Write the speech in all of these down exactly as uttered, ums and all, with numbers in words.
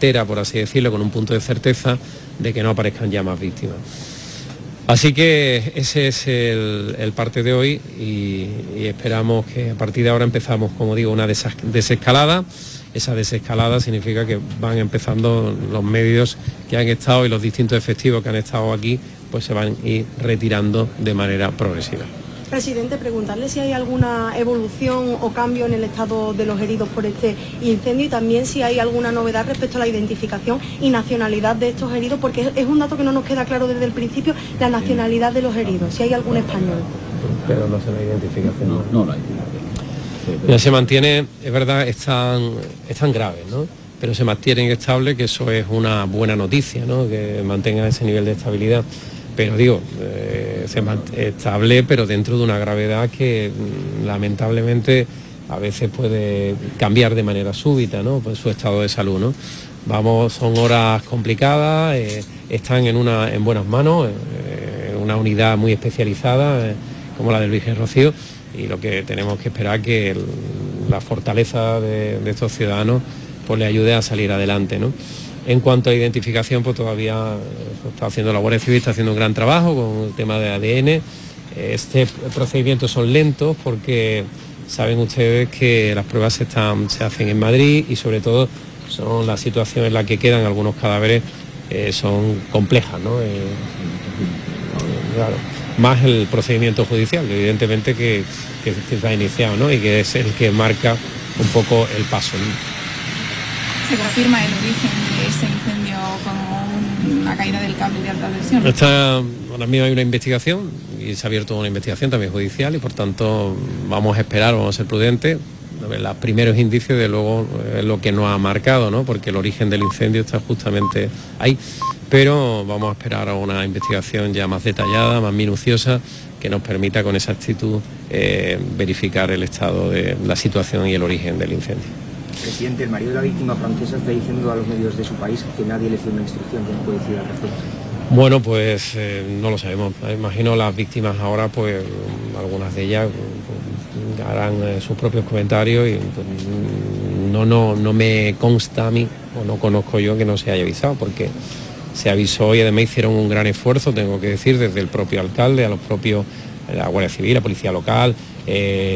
certera, por así decirlo, con un punto de certeza de que no aparezcan ya más víctimas. Así que ese es el, el parte de hoy y, y esperamos que a partir de ahora empezamos, como digo, una des desescalada. Esa desescalada significa que van empezando los medios que han estado y los distintos efectivos que han estado aquí, pues se van a ir retirando de manera progresiva. Presidente, preguntarle si hay alguna evolución o cambio en el estado de los heridos por este incendio y también si hay alguna novedad respecto a la identificación y nacionalidad de estos heridos, porque es un dato que no nos queda claro desde el principio, la nacionalidad de los heridos, si hay algún español. Pero no se la identificación. No, no la identificación. Ya se mantiene, es verdad, están, están graves, ¿no? Pero se mantienen estables, que eso es una buena noticia, ¿no? Que mantengan ese nivel de estabilidad. Pero digo, eh, se mantiene estable, pero dentro de una gravedad que lamentablemente a veces puede cambiar de manera súbita, ¿no? Pues su estado de salud, ¿no? Vamos, son horas complicadas, eh, están en, una, en buenas manos, eh, una unidad muy especializada, eh, como la del Virgen Rocío, y lo que tenemos que esperar que el, la fortaleza de, de estos ciudadanos pues le ayude a salir adelante, ¿no? En cuanto a identificación, pues todavía está haciendo la Guardia Civil, está haciendo un gran trabajo con el tema de A D N. Este procedimientos son lentos porque saben ustedes que las pruebas se, están, se hacen en Madrid y sobre todo son la situación en la que quedan algunos cadáveres eh, son complejas, ¿no? Eh, claro, más el procedimiento judicial, evidentemente que, que, que está iniciado, ¿no? Y que es el que marca un poco el paso, ¿no? ¿Se confirma el origen de ese incendio como una caída del cable de alta tensión? Está, ahora mismo hay una investigación y se ha abierto una investigación también judicial y por tanto vamos a esperar, vamos a ser prudentes. Los primeros indicios de luego es lo que nos ha marcado, ¿no? Porque el origen del incendio está justamente ahí. Pero vamos a esperar a una investigación ya más detallada, más minuciosa, que nos permita con exactitud eh, verificar el estado de la situación y el origen del incendio. Presidente, el marido de la víctima francesa está diciendo a los medios de su país que nadie le dio una instrucción. ¿Qué puede decir al respecto? Bueno, pues eh, no lo sabemos. Imagino las víctimas ahora, pues algunas de ellas pues, harán eh, sus propios comentarios y pues, no, no, no me consta a mí o no conozco yo que no se haya avisado, porque se avisó y además hicieron un gran esfuerzo, tengo que decir, desde el propio alcalde a los propios, la Guardia Civil, la Policía Local, eh,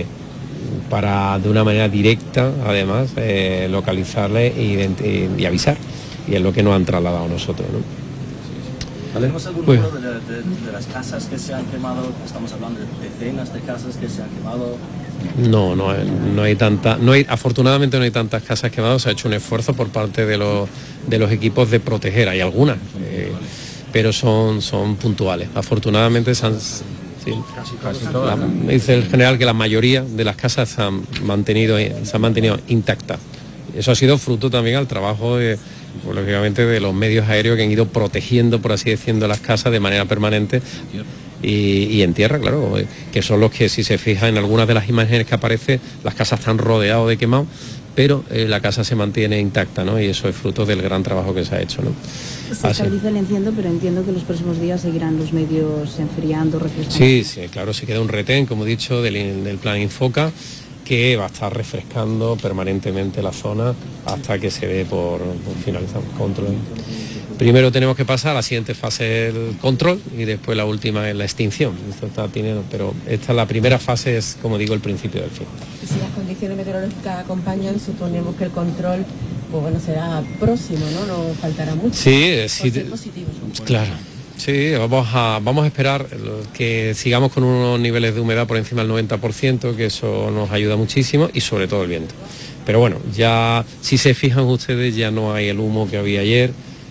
para de una manera directa, además, eh, localizarle y, y avisar. Y es lo que nos han trasladado a nosotros, ¿no? ¿Tenemos algún número de, de, de las casas que se han quemado? Estamos hablando de decenas de casas que se han quemado. No, no, no hay tanta, no hay, afortunadamente no hay tantas casas quemadas. Se ha hecho un esfuerzo por parte de los, de los equipos de proteger. Hay algunas, eh, pero son, son puntuales. Afortunadamente se han... Sí, la, dice el general que la mayoría de las casas se han mantenido, se han mantenido intactas. Eso ha sido fruto también al trabajo de, pues, lógicamente, de los medios aéreos que han ido protegiendo, por así decirlo, las casas de manera permanente y, y en tierra, claro, que son los que, si se fija en algunas de las imágenes que aparece, las casas están rodeadas de quemados, pero eh, la casa se mantiene intacta, ¿no? Y eso es fruto del gran trabajo que se ha hecho, ¿no? Se estabiliza el incendio, pero entiendo que los próximos días seguirán los medios enfriando, refrescando. Sí, sí, claro, se queda un retén, como he dicho, del, del plan Infoca, que va a estar refrescando permanentemente la zona hasta que se dé por, por finalizar el control. Primero tenemos que pasar a la siguiente fase del control y después la última es la extinción. Esto está teniendo, pero esta la primera fase es, como digo, el principio del fin. Si las condiciones meteorológicas acompañan, suponemos que el control, pues bueno, será próximo, ¿no? No faltará mucho. Sí, sí, positivo. Claro. Sí, vamos a, vamos a esperar que sigamos con unos niveles de humedad por encima del noventa por ciento, que eso nos ayuda muchísimo, y sobre todo el viento. Pero bueno, ya si se fijan ustedes, ya no hay el humo que había ayer.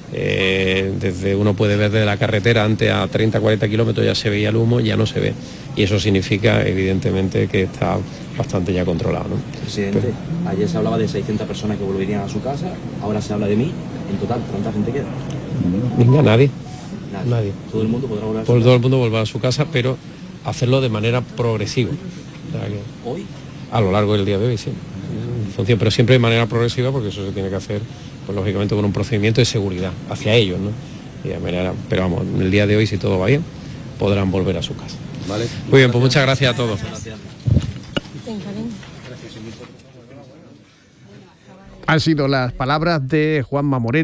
Eh, desde uno puede ver desde la carretera, antes a treinta a cuarenta kilómetros ya se veía el humo, ya no se ve. Y eso significa, evidentemente, que está bastante ya controlado, ¿no? Presidente, Pero, ayer se hablaba de seiscientas personas que volverían a su casa, ahora se habla de mí. En total, ¿cuánta gente queda? Venga, nadie. Nadie. Nadie. Todo el mundo podrá volver a su Todo casa. el mundo volverá a su casa, pero hacerlo de manera progresiva. O sea que, ¿Hoy? A lo largo del día de hoy, sí. En función, pero siempre de manera progresiva, porque eso se tiene que hacer, pues lógicamente, con un procedimiento de seguridad hacia ellos, ¿no? Y de manera, pero vamos, en el día de hoy, si todo va bien, podrán volver a su casa. Vale. Muy bien, pues muchas gracias a todos. Han sido las palabras de Juanma Moreno.